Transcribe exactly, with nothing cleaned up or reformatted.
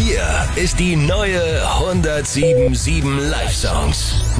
Hier ist die neue hundertsieben Komma sieben Live Songs.